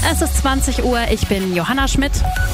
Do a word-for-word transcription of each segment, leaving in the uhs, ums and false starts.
Es ist zwanzig Uhr, ich bin Johanna Schmidt.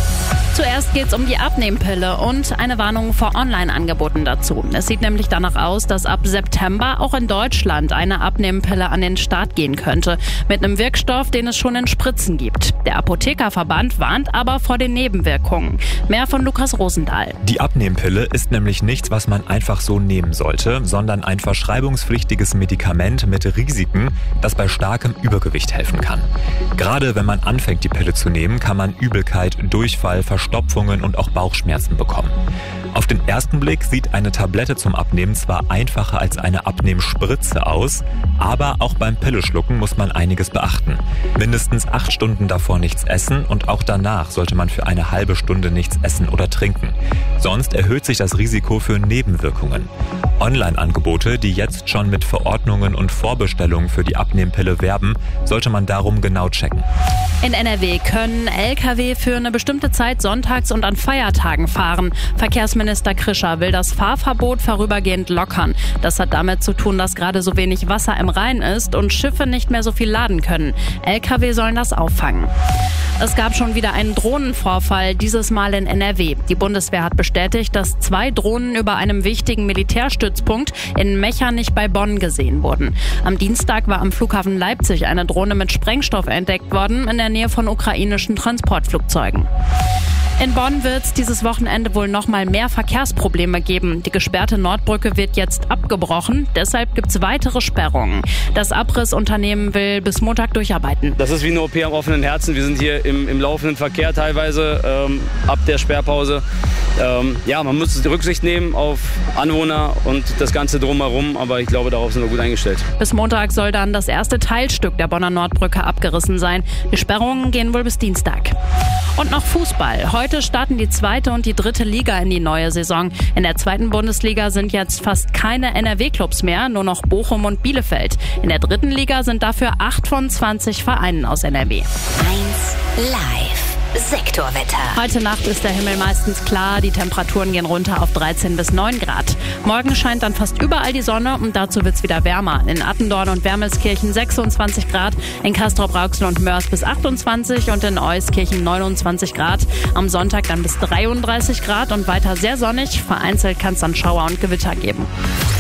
Zuerst geht's um die Abnehmpille und eine Warnung vor Online-Angeboten dazu. Es sieht nämlich danach aus, dass ab September auch in Deutschland eine Abnehmpille an den Start gehen könnte. Mit einem Wirkstoff, den es schon in Spritzen gibt. Der Apothekerverband warnt aber vor den Nebenwirkungen. Mehr von Lukas Rosendahl. Die Abnehmpille ist nämlich nichts, was man einfach so nehmen sollte, sondern ein verschreibungspflichtiges Medikament mit Risiken, das bei starkem Übergewicht helfen kann. Gerade wenn man anfängt, die Pille zu nehmen, kann man Übelkeit, Durchfall, Verstopfungen und auch Bauchschmerzen bekommen. Auf den ersten Blick sieht eine Tablette zum Abnehmen zwar einfacher als eine Abnehmspritze aus, aber auch beim Pilleschlucken muss man einiges beachten. Mindestens acht Stunden davor nichts essen und auch danach sollte man für eine halbe Stunde nichts essen oder trinken. Sonst erhöht sich das Risiko für Nebenwirkungen. Online-Angebote, die jetzt schon mit Verordnungen und Vorbestellungen für die Abnehmpille werben, sollte man darum genau checken. In N R W können L K W für eine bestimmte Zeit sonntags und an Feiertagen fahren. Verkehrsminister Krischer will das Fahrverbot vorübergehend lockern. Das hat damit zu tun, dass gerade so wenig Wasser im Rhein ist und Schiffe nicht mehr so viel laden können. L K W sollen das auffangen. Es gab schon wieder einen Drohnenvorfall, dieses Mal in N R W. Die Bundeswehr hat bestätigt, dass zwei Drohnen über einem wichtigen Militärstützpunkt in Mechernich bei Bonn gesehen wurden. Am Dienstag war am Flughafen Leipzig eine Drohne mit Sprengstoff entdeckt worden, in der Nähe von ukrainischen Transportflugzeugen. In Bonn wird es dieses Wochenende wohl noch mal mehr Verkehrsprobleme geben. Die gesperrte Nordbrücke wird jetzt abgebrochen, deshalb gibt es weitere Sperrungen. Das Abrissunternehmen will bis Montag durcharbeiten. Das ist wie eine O P am offenen Herzen. Wir sind hier im, im laufenden Verkehr teilweise ähm, ab der Sperrpause. Ähm, ja, man muss Rücksicht nehmen auf Anwohner und das Ganze drumherum, aber ich glaube, darauf sind wir gut eingestellt. Bis Montag soll dann das erste Teilstück der Bonner Nordbrücke abgerissen sein. Die Sperrungen gehen wohl bis Dienstag. Und noch Fußball. Heute starten die zweite und die dritte Liga in die neue Saison. In der zweiten Bundesliga sind jetzt fast keine N R W-Clubs mehr, nur noch Bochum und Bielefeld. In der dritten Liga sind dafür acht von zwanzig Vereinen aus N R W. eins Live. Sektorwetter. Heute Nacht ist der Himmel meistens klar, die Temperaturen gehen runter auf dreizehn bis neun Grad. Morgen scheint dann fast überall die Sonne und dazu wird's wieder wärmer. In Attendorn und Wermelskirchen sechsundzwanzig Grad, in Castrop-Rauxel und Mörs bis achtundzwanzig und in Euskirchen neunundzwanzig Grad. Am Sonntag dann bis dreiunddreißig Grad und weiter sehr sonnig. Vereinzelt kann es dann Schauer und Gewitter geben.